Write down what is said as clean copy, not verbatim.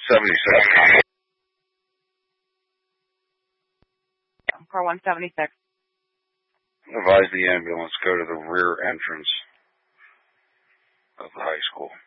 176. Car 176. Advise the ambulance go to the rear entrance of the high school.